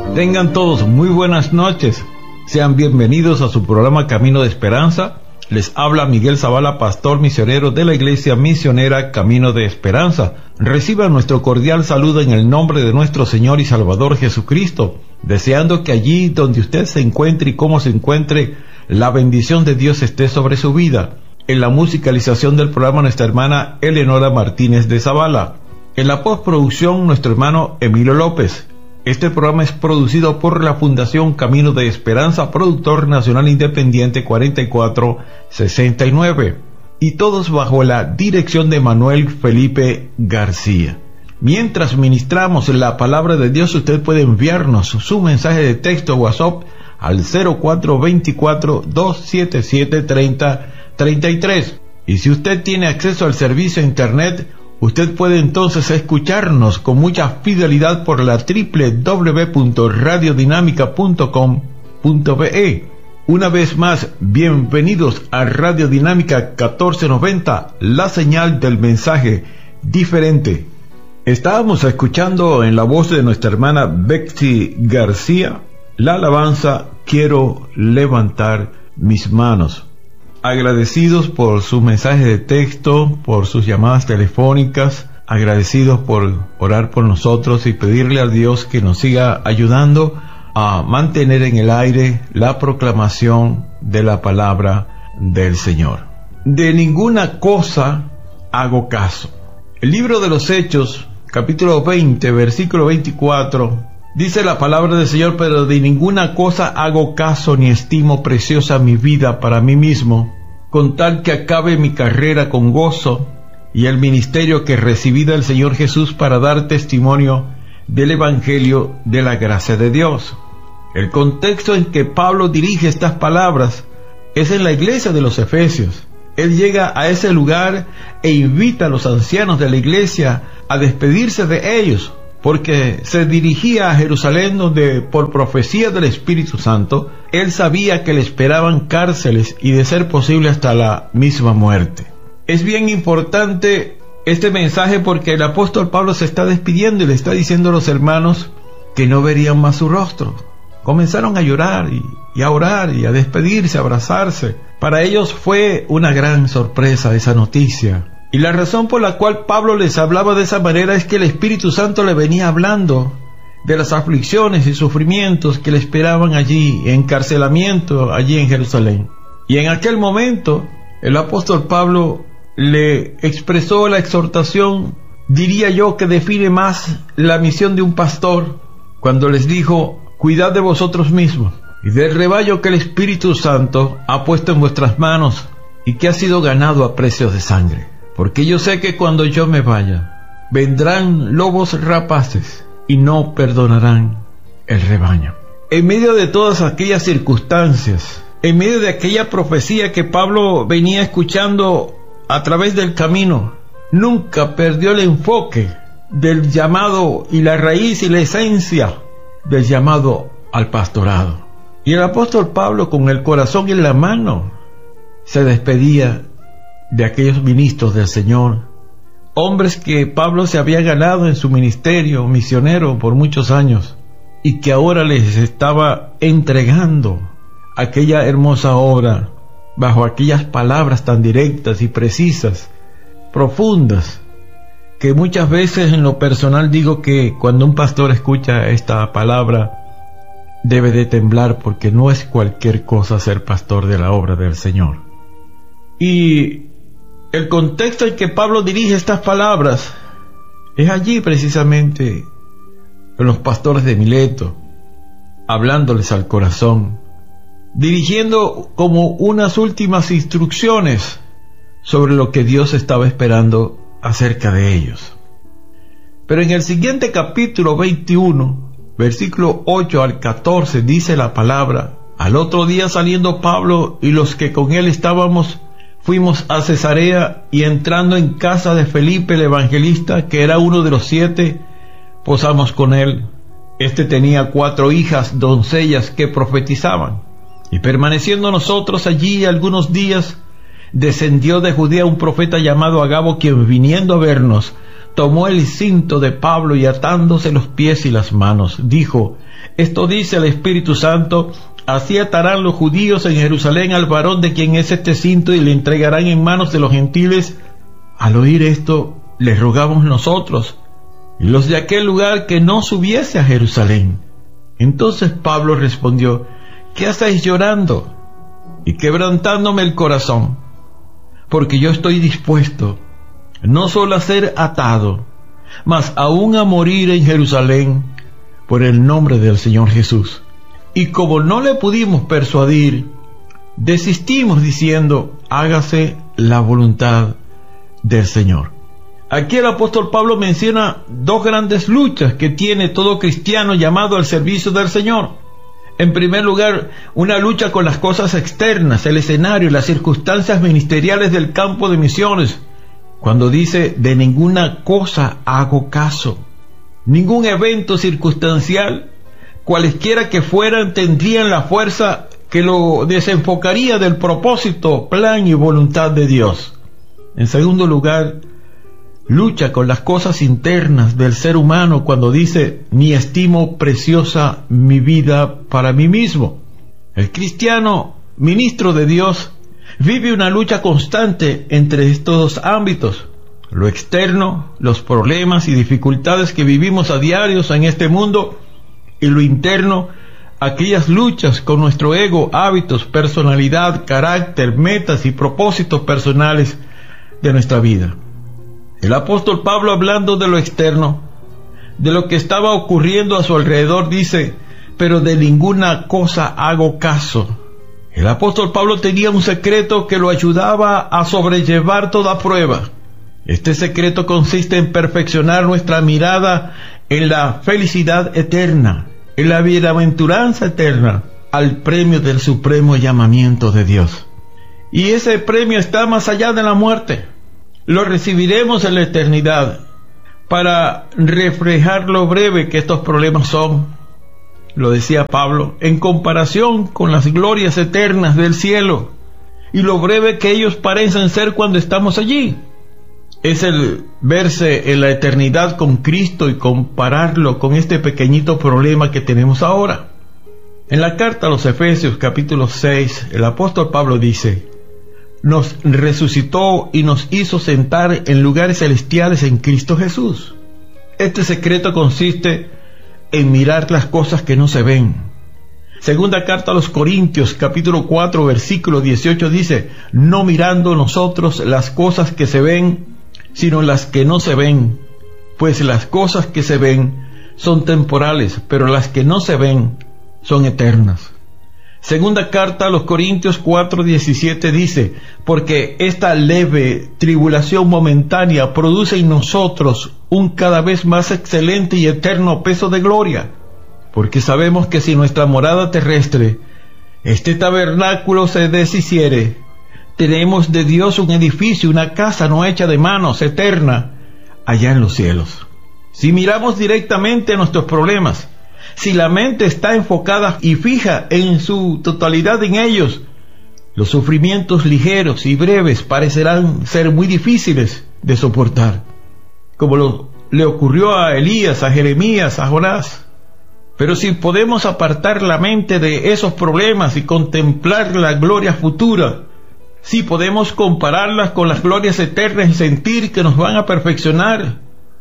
Tengan todos muy buenas noches. Sean bienvenidos a su programa Camino de Esperanza. Les habla Miguel Zavala, pastor misionero de la Iglesia Misionera Camino de Esperanza. Reciban nuestro cordial saludo en el nombre de nuestro Señor y Salvador Jesucristo, deseando que allí donde usted se encuentre y como se encuentre, la bendición de Dios esté sobre su vida. En la musicalización del programa, nuestra hermana Eleonora Martínez de Zavala. En la postproducción, nuestro hermano Emilio López. Este programa es producido por la Fundación Camino de Esperanza, productor nacional independiente 4469, y todos bajo la dirección de Manuel Felipe García. Mientras ministramos la palabra de Dios, usted puede enviarnos su mensaje de texto WhatsApp al 0424-277-3033. Y si usted tiene acceso al servicio de internet, usted puede entonces escucharnos con mucha fidelidad por la www.radiodinámica.com.be. Una vez más, bienvenidos a Radio Dinámica 1490, la señal del mensaje diferente. Estábamos escuchando en la voz de nuestra hermana Betsy García la alabanza Quiero levantar mis manos. Agradecidos por sus mensajes de texto, por sus llamadas telefónicas, agradecidos por orar por nosotros y pedirle a Dios que nos siga ayudando a mantener en el aire la proclamación de la palabra del Señor. De ninguna cosa hago caso. El libro de los Hechos, capítulo 20, versículo 24, dice la palabra del Señor: pero de ninguna cosa hago caso ni estimo preciosa mi vida para mí mismo, con tal que acabe mi carrera con gozo y el ministerio que recibí del Señor Jesús para dar testimonio del Evangelio de la gracia de Dios. El contexto en que Pablo dirige estas palabras es en la iglesia de los Efesios. Él llega a ese lugar e invita a los ancianos de la iglesia a despedirse de ellos, porque se dirigía a Jerusalén, donde por profecía del Espíritu Santo, él sabía que le esperaban cárceles y de ser posible hasta la misma muerte. Es bien importante este mensaje porque el apóstol Pablo se está despidiendo y le está diciendo a los hermanos que no verían más su rostro. Comenzaron a llorar y a orar y a despedirse, a abrazarse. Para ellos fue una gran sorpresa esa noticia. Y la razón por la cual Pablo les hablaba de esa manera es que el Espíritu Santo le venía hablando de las aflicciones y sufrimientos que le esperaban allí, encarcelamiento allí en Jerusalén. Y en aquel momento el apóstol Pablo le expresó la exhortación, diría yo, que define más la misión de un pastor, cuando les dijo: cuidad de vosotros mismos y del rebaño que el Espíritu Santo ha puesto en vuestras manos y que ha sido ganado a precio de sangre. Porque yo sé que cuando yo me vaya, vendrán lobos rapaces y no perdonarán el rebaño. En medio de todas aquellas circunstancias, en medio de aquella profecía que Pablo venía escuchando a través del camino, nunca perdió el enfoque del llamado y la raíz y la esencia del llamado al pastorado. Y el apóstol Pablo, con el corazón en la mano, se despedía de aquellos ministros del Señor, hombres que Pablo se había ganado en su ministerio misionero por muchos años y que ahora les estaba entregando aquella hermosa obra bajo aquellas palabras tan directas y precisas, profundas, que muchas veces en lo personal digo que cuando un pastor escucha esta palabra debe de temblar, porque no es cualquier cosa ser pastor de la obra del Señor. Y el contexto en que Pablo dirige estas palabras es allí precisamente con los pastores de Mileto, hablándoles al corazón, dirigiendo como unas últimas instrucciones sobre lo que Dios estaba esperando acerca de ellos. Pero en el siguiente capítulo 21, versículo 8 al 14, dice la palabra: al otro día, saliendo Pablo y los que con él estábamos, fuimos a Cesarea, y entrando en casa de Felipe el evangelista, que era uno de los 7, posamos con él. Este tenía 4 hijas doncellas que profetizaban. Y permaneciendo nosotros allí algunos días, descendió de Judea un profeta llamado Agabo, quien viniendo a vernos, tomó el cinto de Pablo y atándose los pies y las manos, dijo: esto dice el Espíritu Santo, así atarán los judíos en Jerusalén al varón de quien es este cinto y le entregarán en manos de los gentiles. Al oír esto, les rogamos nosotros y los de aquel lugar que no subiese a Jerusalén. Entonces Pablo respondió: ¿qué hacéis llorando y quebrantándome el corazón? Porque yo estoy dispuesto no solo a ser atado, mas aún a morir en Jerusalén por el nombre del Señor Jesús. Y como no le pudimos persuadir, desistimos diciendo: hágase la voluntad del Señor. Aquí el apóstol Pablo menciona dos grandes luchas que tiene todo cristiano llamado al servicio del Señor. En primer lugar, una lucha con las cosas externas, el escenario, las circunstancias ministeriales del campo de misiones. Cuando dice: de ninguna cosa hago caso. Ningún evento circunstancial, cualesquiera que fueran, tendrían la fuerza que lo desenfocaría del propósito, plan y voluntad de Dios. En segundo lugar, lucha con las cosas internas del ser humano cuando dice: ni estimo preciosa mi vida para mí mismo. El cristiano, ministro de Dios, vive una lucha constante entre estos dos ámbitos: lo externo, los problemas y dificultades que vivimos a diario en este mundo, y lo interno, aquellas luchas con nuestro ego, hábitos, personalidad, carácter, metas y propósitos personales de nuestra vida. El apóstol Pablo, hablando de lo externo, de lo que estaba ocurriendo a su alrededor, dice: pero de ninguna cosa hago caso. El apóstol Pablo tenía un secreto que lo ayudaba a sobrellevar toda prueba. Este secreto consiste en perfeccionar nuestra mirada en la felicidad eterna, en la bienaventuranza eterna, al premio del supremo llamamiento de Dios. Y ese premio está más allá de la muerte. Lo recibiremos en la eternidad. Para reflejar lo breve que estos problemas son, lo decía Pablo, en comparación con las glorias eternas del cielo, y lo breve que ellos parecen ser cuando estamos allí. Es el verse en la eternidad con Cristo y compararlo con este pequeñito problema que tenemos ahora. En la carta a los Efesios capítulo 6, el apóstol Pablo dice: nos resucitó y nos hizo sentar en lugares celestiales en Cristo Jesús. Este secreto consiste en mirar las cosas que no se ven. Segunda carta a los Corintios capítulo 4 versículo 18 dice: no mirando nosotros las cosas que se ven, sino las que no se ven, pues las cosas que se ven son temporales, pero las que no se ven son eternas. Segunda carta a los Corintios 4:17 dice: porque esta leve tribulación momentánea produce en nosotros un cada vez más excelente y eterno peso de gloria, porque sabemos que si nuestra morada terrestre, este tabernáculo, se deshiciere, tenemos de Dios un edificio, una casa no hecha de manos, eterna, allá en los cielos. Si miramos directamente a nuestros problemas, si la mente está enfocada y fija en su totalidad en ellos, los sufrimientos ligeros y breves parecerán ser muy difíciles de soportar, como le ocurrió a Elías, a Jeremías, a Jonás. Pero si podemos apartar la mente de esos problemas y contemplar la gloria futura, si podemos compararlas con las glorias eternas y sentir que nos van a perfeccionar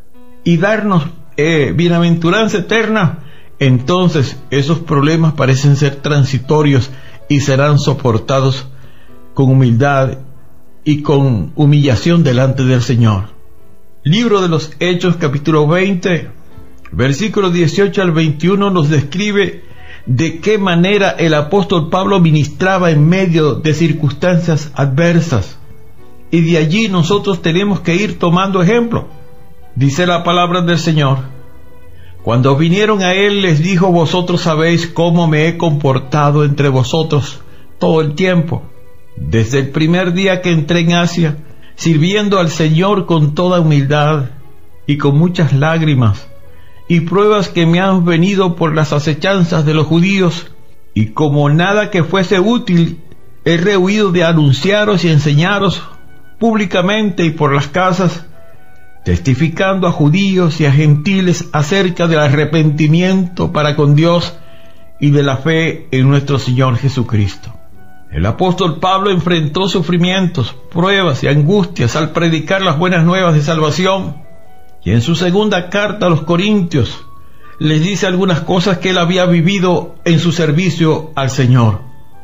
y darnos bienaventuranza eterna, entonces esos problemas parecen ser transitorios y serán soportados con humildad y con humillación delante del Señor. Libro de los Hechos capítulo 20, versículos 18 al 21 nos describe de qué manera el apóstol Pablo ministraba en medio de circunstancias adversas. Y de allí nosotros tenemos que ir tomando ejemplo. Dice la palabra del Señor: cuando vinieron a él, les dijo: vosotros sabéis cómo me he comportado entre vosotros todo el tiempo, desde el primer día que entré en Asia, sirviendo al Señor con toda humildad y con muchas lágrimas y pruebas que me han venido por las acechanzas de los judíos, y como nada que fuese útil, he rehuido de anunciaros y enseñaros públicamente y por las casas testificando a judíos y a gentiles acerca del arrepentimiento para con Dios y de la fe en nuestro Señor Jesucristo. El apóstol Pablo enfrentó sufrimientos, pruebas y angustias al predicar las buenas nuevas de salvación, y en su segunda carta a los Corintios les dice algunas cosas que él había vivido en su servicio al Señor.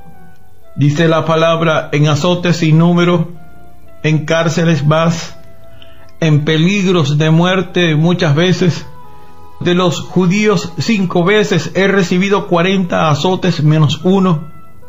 Dice la palabra: en azotes sin número, en cárceles más, en peligros de muerte muchas veces. De los judíos 5 veces he recibido 40 azotes menos uno.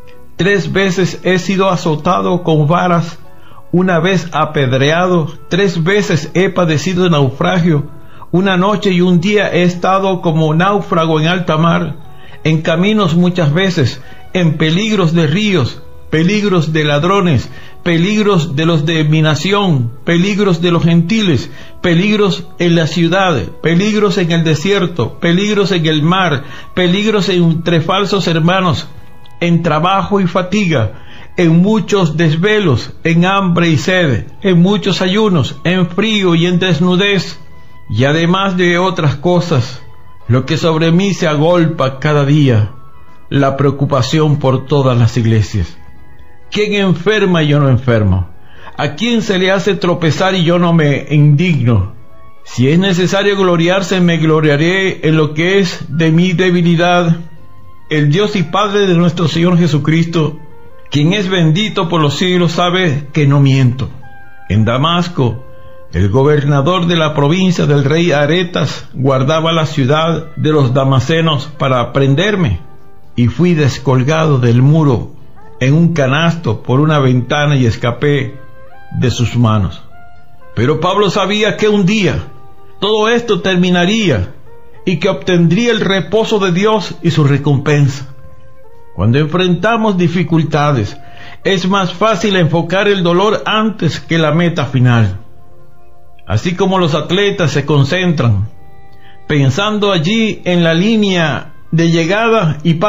3 veces he sido azotado con varas, 1 vez apedreado, 3 veces he padecido naufragio, 1 noche y 1 día he estado como náufrago en alta mar, en caminos muchas veces, en peligros de ríos, peligros de ladrones, peligros de los de mi nación, peligros de los gentiles, peligros en la ciudad, peligros en el desierto, peligros en el mar, peligros entre falsos hermanos, en trabajo y fatiga, en muchos desvelos, en hambre y sed, en muchos ayunos, en frío y en desnudez, y además de otras cosas, lo que sobre mí se agolpa cada día, la preocupación por todas las iglesias. ¿Quién enferma y yo no enfermo? ¿A quién se le hace tropezar y yo no me indigno? Si es necesario gloriarse, me gloriaré en lo que es de mi debilidad. El Dios y Padre de nuestro Señor Jesucristo, quien es bendito por los siglos, sabe que no miento. En Damasco, el gobernador de la provincia del rey Aretas guardaba la ciudad de los damasenos para prenderme, y fui descolgado del muro en un canasto por una ventana y escapé de sus manos. Pero Pablo sabía que un día todo esto terminaría y que obtendría el reposo de Dios y su recompensa. Cuando enfrentamos dificultades, es más fácil enfocar el dolor antes que la meta final. Así como los atletas se concentran pensando allí en la línea de llegada y